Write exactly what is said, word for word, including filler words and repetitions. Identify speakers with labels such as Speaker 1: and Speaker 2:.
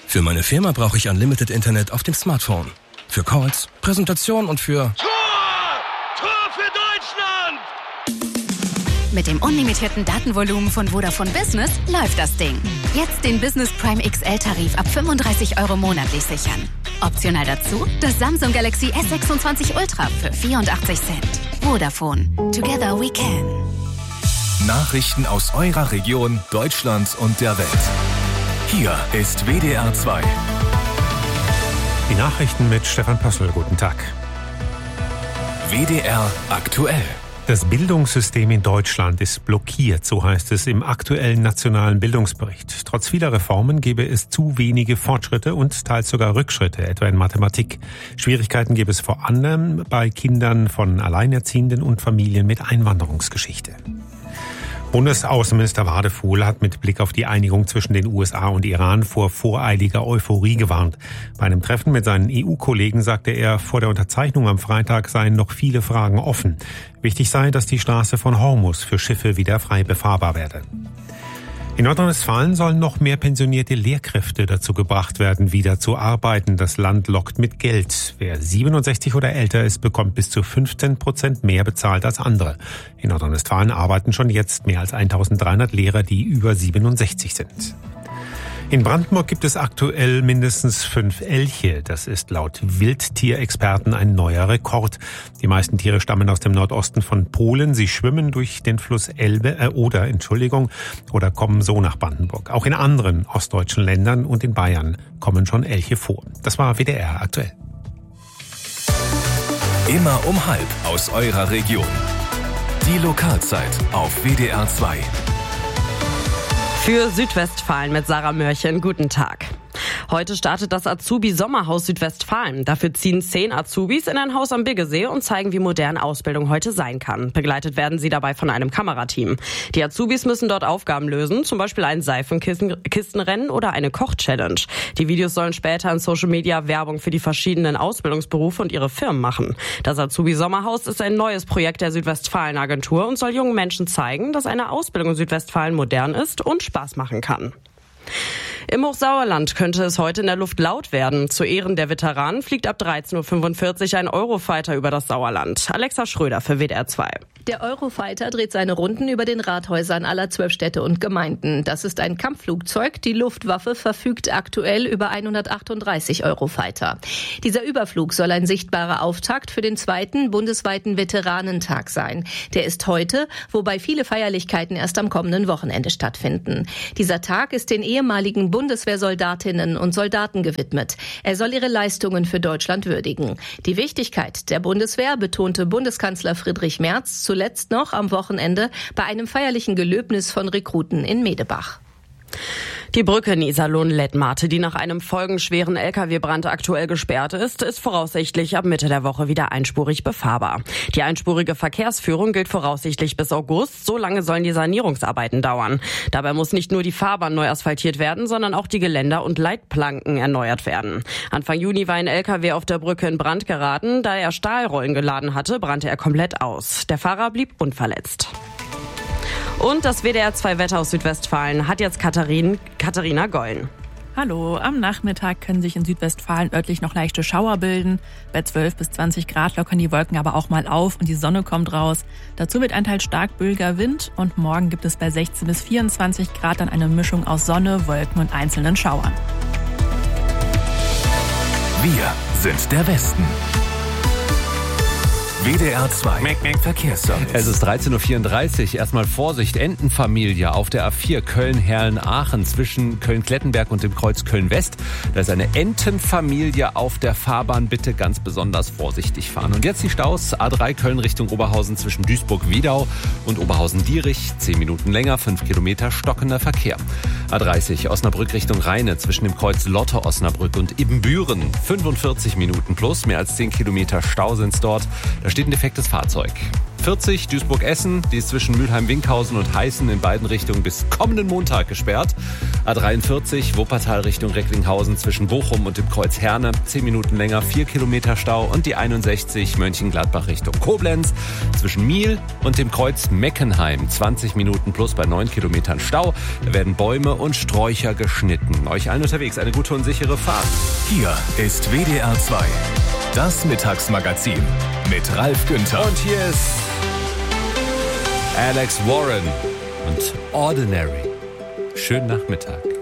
Speaker 1: Für meine Firma brauche ich Unlimited Internet auf dem Smartphone. Für Calls, Präsentation und für...
Speaker 2: Tor! Tor für Deutschland!
Speaker 3: Mit dem unlimitierten Datenvolumen von Vodafone Business läuft das Ding. Jetzt den Business Prime X L-Tarif ab fünfunddreißig Euro monatlich sichern. Optional dazu das Samsung Galaxy S sechsundzwanzig Ultra für vierundachtzig Cent. Vodafone. Together we can.
Speaker 4: Nachrichten aus eurer Region, Deutschland und der Welt. Hier ist W D R zwei.
Speaker 5: Die Nachrichten mit Stefan Pössl. Guten Tag.
Speaker 4: W D R aktuell.
Speaker 5: Das Bildungssystem in Deutschland ist blockiert, so heißt es im aktuellen nationalen Bildungsbericht. Trotz vieler Reformen gebe es zu wenige Fortschritte und teils sogar Rückschritte, etwa in Mathematik. Schwierigkeiten gäbe es vor allem bei Kindern von Alleinerziehenden und Familien mit Einwanderungsgeschichte. Bundesaußenminister Wadefuhl hat mit Blick auf die Einigung zwischen den U S A und Iran vor voreiliger Euphorie gewarnt. Bei einem Treffen mit seinen E U-Kollegen sagte er, vor der Unterzeichnung am Freitag seien noch viele Fragen offen. Wichtig sei, dass die Straße von Hormuz für Schiffe wieder frei befahrbar werde. In Nordrhein-Westfalen sollen noch mehr pensionierte Lehrkräfte dazu gebracht werden, wieder zu arbeiten. Das Land lockt mit Geld. Wer siebenundsechzig oder älter ist, bekommt bis zu fünfzehn Prozent mehr bezahlt als andere. In Nordrhein-Westfalen arbeiten schon jetzt mehr als eintausenddreihundert Lehrer, die über siebenundsechzig sind. In Brandenburg gibt es aktuell mindestens fünf Elche. Das ist laut Wildtierexperten ein neuer Rekord. Die meisten Tiere stammen aus dem Nordosten von Polen. Sie schwimmen durch den Fluss Elbe äh, oder Entschuldigung oder kommen so nach Brandenburg. Auch in anderen ostdeutschen Ländern und in Bayern kommen schon Elche vor. Das war W D R aktuell.
Speaker 4: Immer um halb aus eurer Region. Die Lokalzeit auf W D R zwei.
Speaker 6: Für Südwestfalen mit Sarah Mörchen. Guten Tag. Heute startet das Azubi-Sommerhaus Südwestfalen. Dafür ziehen zehn Azubis in ein Haus am Biggesee und zeigen, wie modern Ausbildung heute sein kann. Begleitet werden sie dabei von einem Kamerateam. Die Azubis müssen dort Aufgaben lösen, zum Beispiel ein Seifenkistenrennen oder eine Koch-Challenge. Die Videos sollen später in Social Media Werbung für die verschiedenen Ausbildungsberufe und ihre Firmen machen. Das Azubi-Sommerhaus ist ein neues Projekt der Südwestfalen-Agentur und soll jungen Menschen zeigen, dass eine Ausbildung in Südwestfalen modern ist und Spaß machen kann. Im Hochsauerland könnte es heute in der Luft laut werden. Zu Ehren der Veteranen fliegt ab dreizehn Uhr fünfundvierzig ein Eurofighter über das Sauerland. Alexa Schröder für W D R zwei.
Speaker 7: Der Eurofighter dreht seine Runden über den Rathäusern aller zwölf Städte und Gemeinden. Das ist ein Kampfflugzeug. Die Luftwaffe verfügt aktuell über hundertachtunddreißig Eurofighter. Dieser Überflug soll ein sichtbarer Auftakt für den zweiten bundesweiten Veteranentag sein. Der ist heute, wobei viele Feierlichkeiten erst am kommenden Wochenende stattfinden. Dieser Tag ist den ehemaligen Bundeswehrsoldatinnen und Soldaten gewidmet. Er soll ihre Leistungen für Deutschland würdigen. Die Wichtigkeit der Bundeswehr betonte Bundeskanzler Friedrich Merz zuletzt noch am Wochenende bei einem feierlichen Gelöbnis von Rekruten in Medebach.
Speaker 6: Die Brücke in Iserlohn-Lettmate, die nach einem folgenschweren L K W-Brand aktuell gesperrt ist, ist voraussichtlich ab Mitte der Woche wieder einspurig befahrbar. Die einspurige Verkehrsführung gilt voraussichtlich bis August. So lange sollen die Sanierungsarbeiten dauern. Dabei muss nicht nur die Fahrbahn neu asphaltiert werden, sondern auch die Geländer und Leitplanken erneuert werden. Anfang Juni war ein L K W auf der Brücke in Brand geraten. Da er Stahlrollen geladen hatte, brannte er komplett aus. Der Fahrer blieb unverletzt. Und das W D R zwei Wetter aus Südwestfalen hat jetzt Katharin, Katharina Gollen.
Speaker 8: Hallo, am Nachmittag können sich in Südwestfalen örtlich noch leichte Schauer bilden. Bei zwölf bis zwanzig Grad lockern die Wolken aber auch mal auf und die Sonne kommt raus. Dazu wird ein Teil stark böiger Wind und morgen gibt es bei sechzehn bis vierundzwanzig Grad dann eine Mischung aus Sonne, Wolken und einzelnen Schauern.
Speaker 4: Wir sind der Westen. W D R zwei Verkehrsservice.
Speaker 9: Es ist dreizehn Uhr vierunddreißig. Erstmal Vorsicht, Entenfamilie auf der A vier Köln-Herlen-Aachen zwischen Köln-Klettenberg und dem Kreuz Köln-West. Da ist eine Entenfamilie auf der Fahrbahn. Bitte ganz besonders vorsichtig fahren. Und jetzt die Staus. A drei Köln Richtung Oberhausen zwischen Duisburg-Wiedau und Oberhausen-Dierich. Zehn Minuten länger, fünf Kilometer stockender Verkehr. A dreißig Osnabrück Richtung Rheine zwischen dem Kreuz Lotte-Osnabrück und Ibbenbüren. fünfundvierzig Minuten plus, mehr als zehn Kilometer Stau sind's dort. Da steht ein defektes Fahrzeug. vierzig Duisburg-Essen, die ist zwischen Mülheim-Winkhausen und Heißen in beiden Richtungen bis kommenden Montag gesperrt. A dreiundvierzig Wuppertal Richtung Recklinghausen zwischen Bochum und dem Kreuz Herne, zehn Minuten länger, vier Kilometer Stau. Und die einundsechzig Mönchengladbach Richtung Koblenz zwischen Miel und dem Kreuz Meckenheim, zwanzig Minuten plus bei neun Kilometern Stau. Da werden Bäume und Sträucher geschnitten. Euch allen unterwegs eine gute und sichere Fahrt.
Speaker 4: Hier ist W D R zwei, das Mittagsmagazin mit Ralf Günther.
Speaker 9: Und hier ist Alex Warren und Ordinary. Schönen Nachmittag.